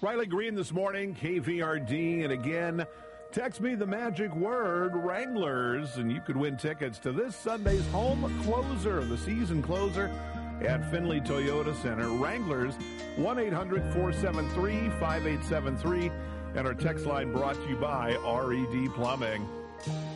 Riley Green this morning, KVRD, and again, text me the magic word, Wranglers, and you could win tickets to this Sunday's home closer, the season closer at Findlay Toyota Center. Wranglers, 1-800-473-5873, and our text line brought to you by RED Plumbing.